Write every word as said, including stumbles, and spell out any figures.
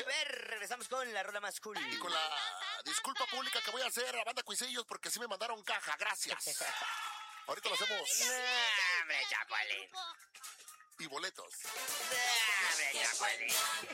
volver. Regresamos con la rola más cool. Y con la disculpa pública que voy a hacer a la banda Cuisillos porque sí me mandaron caja. Gracias. Ahorita lo hacemos. ¡Hombre, Chapulín! Y boletos. ¡Hombre, Chapulín!